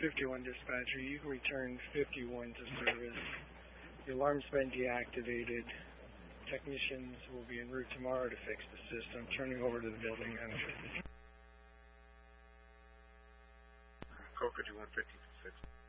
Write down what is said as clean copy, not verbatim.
51 dispatcher, you can return 51 to service. The alarm's been deactivated. Technicians will be en route tomorrow to fix the system. Turning over to the building manager. Code 51 56.